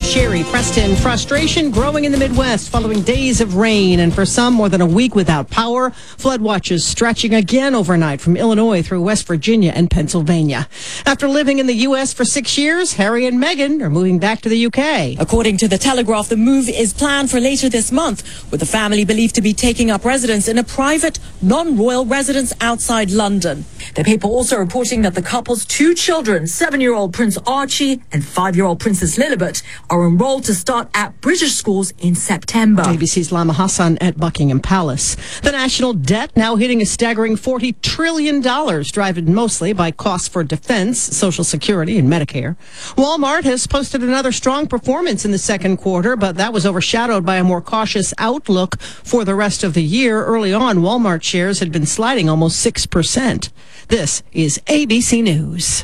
Sherry Preston. Frustration growing in the Midwest following days of rain, and for some, more than a week without power. Flood watches stretching again overnight from Illinois through West Virginia and Pennsylvania. After living in the U.S. for 6 years, Harry and Meghan are moving back to the U.K. According to The Telegraph, the move is planned for later this month, with the family believed to be taking up residence in a private, non-royal residence outside London. The paper also reporting that the couple's 2 children, 7-year-old Prince Archie and 5-year-old Princess Lilibet, are enrolled to start at British schools in September. ABC's Lama Hassan at Buckingham Palace. The national debt now hitting a staggering $40 trillion, driven mostly by costs for defense, Social Security, and Medicare. Walmart has posted another strong performance in the second quarter, but that was overshadowed by a more cautious outlook for the rest of the year. Early on, Walmart shares had been sliding almost 6%. This is ABC News.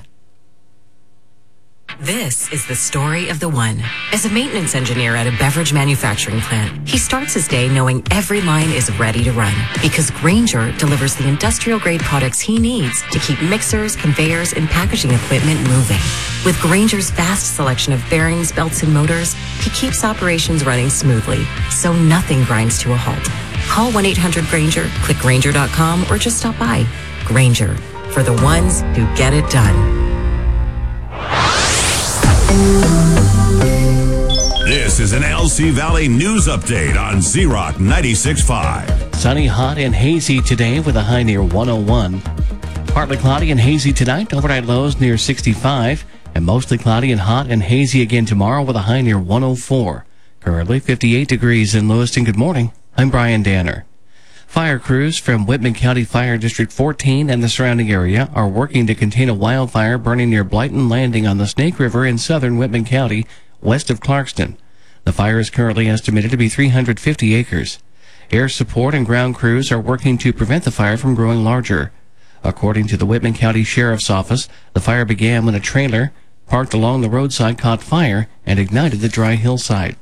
This is the story of the one. As a maintenance engineer at a beverage manufacturing plant, he starts his day knowing every line is ready to run, because Grainger delivers the industrial-grade products he needs to keep mixers, conveyors, and packaging equipment moving. With Grainger's vast selection of bearings, belts, and motors, he keeps operations running smoothly, so nothing grinds to a halt. Call 1-800-GRAINGER, click Grainger.com, or just stop by. Grainger, for the ones who get it done. This is an LC Valley News Update on Z-Rock 96.5. Sunny, hot, and hazy today with a high near 101. Partly cloudy and hazy tonight, overnight lows near 65. And mostly cloudy and hot and hazy again tomorrow with a high near 104. Currently 58 degrees in Lewiston. Good morning. I'm Brian Danner. Fire crews from Whitman County Fire District 14 and the surrounding area are working to contain a wildfire burning near Blyton Landing on the Snake River in southern Whitman County, west of Clarkston. The fire is currently estimated to be 350 acres. Air support and ground crews are working to prevent the fire from growing larger. According to the Whitman County Sheriff's Office, the fire began when a trailer parked along the roadside caught fire and ignited the dry hillside.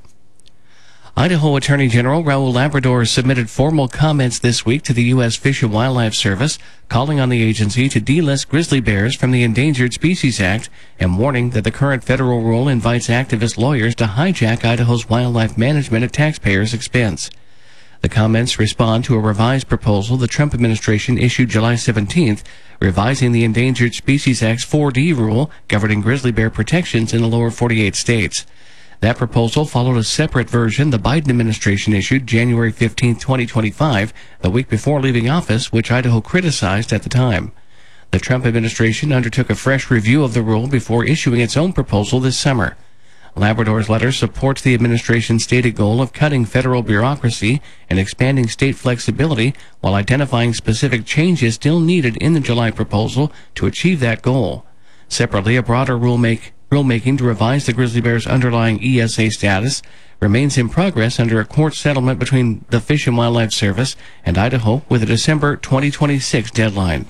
Idaho Attorney General Raul Labrador submitted formal comments this week to the U.S. Fish and Wildlife Service, calling on the agency to delist grizzly bears from the Endangered Species Act and warning that the current federal rule invites activist lawyers to hijack Idaho's wildlife management at taxpayers' expense. The comments respond to a revised proposal the Trump administration issued July 17th, revising the Endangered Species Act's 4D rule governing grizzly bear protections in the lower 48 states. That proposal followed a separate version the Biden administration issued January 15, 2025, the week before leaving office, which Idaho criticized at the time. The Trump administration undertook a fresh review of the rule before issuing its own proposal this summer. Labrador's letter supports the administration's stated goal of cutting federal bureaucracy and expanding state flexibility while identifying specific changes still needed in the July proposal to achieve that goal. Separately, a broader rulemaking to revise the grizzly bear's underlying ESA status remains in progress under a court settlement between the Fish and Wildlife Service and Idaho with a December 2026 deadline.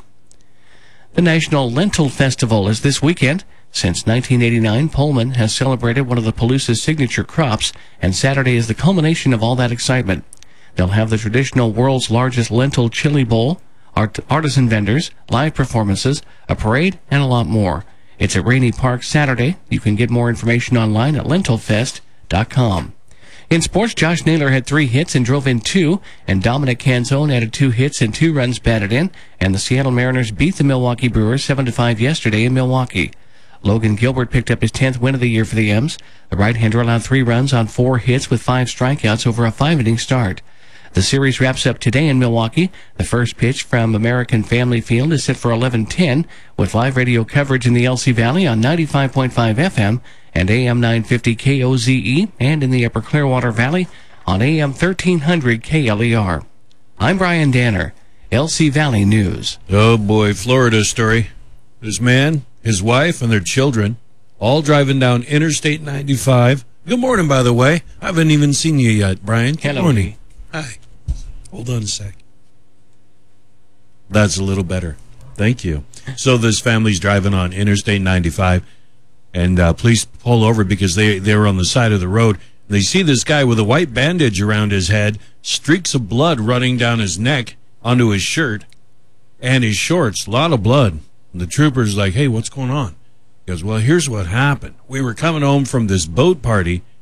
The National Lentil Festival is this weekend. Since 1989, Pullman has celebrated one of the Palousas' signature crops, and Saturday is the culmination of all that excitement. They'll have the traditional world's largest lentil chili bowl, artisan vendors, live performances, a parade, and a lot more. It's at Rainey Park Saturday. You can get more information online at lentilfest.com. In sports, Josh Naylor had 3 hits and drove in 2, and Dominic Canzone added 2 hits and 2 runs batted in, and the Seattle Mariners beat the Milwaukee Brewers 7-5 yesterday in Milwaukee. Logan Gilbert picked up his 10th win of the year for the M's. The right-hander allowed 3 runs on 4 hits with 5 strikeouts over a 5-inning start. The series wraps up today in Milwaukee. The first pitch from American Family Field is set for 11:10, with live radio coverage in the LC Valley on 95.5 FM and AM 950 KOZE, and in the Upper Clearwater Valley on AM 1300 KLER. I'm Brian Danner, LC Valley News. Oh boy, Florida story. This man, his wife, and their children all driving down Interstate 95. Good morning, by the way. I haven't even seen you yet, Brian. Good morning. Hi. Hold on a sec. That's a little better. Thank you. So this family's driving on Interstate 95, and police pull over because they were on the side of the road. They see this guy with a white bandage around his head, streaks of blood running down his neck onto his shirt and his shorts, a lot of blood. And the trooper's like, hey, what's going on? He goes, well, here's what happened. We were coming home from this boat party,